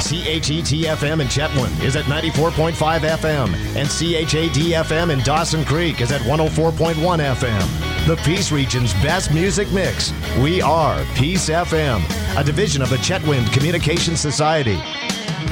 CHET-FM in Chetwynd is at 94.5 FM, and CHAD-FM in Dawson Creek is at 104.1 FM. The Peace Region's best music mix. We are Peace FM, a division of the Chetwynd Communication Society.